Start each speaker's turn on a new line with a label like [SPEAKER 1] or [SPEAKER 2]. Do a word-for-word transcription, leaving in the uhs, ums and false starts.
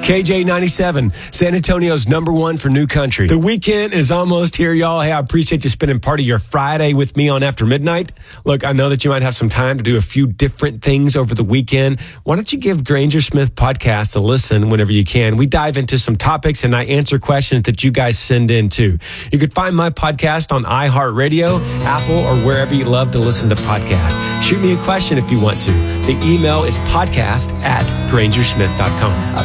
[SPEAKER 1] K J ninety-seven, San Antonio's number one for new country. The weekend is almost here, y'all. Hey, I appreciate you spending part of your Friday with me on After Midnight. Look, I know that you might have some time to do a few different things over the weekend. Why don't you give Granger Smith Podcast a listen whenever you can? We dive into some topics and I answer questions that you guys send in too. You can find my podcast on iHeartRadio, Apple, or wherever you love to listen to podcasts. Shoot me a question if you want to. The email is podcast at granger smith dot com.